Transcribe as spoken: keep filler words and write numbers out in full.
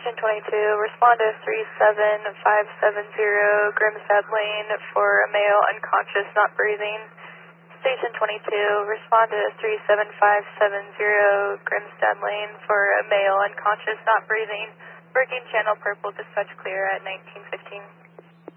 Station twenty-two, respond to three seven five seven zero Grimstad Lane for a male unconscious not breathing. Station twenty-two, respond to three seven five seven zero Grimstad Lane for a male unconscious not breathing. Working channel purple, dispatch clear at nineteen fifteen.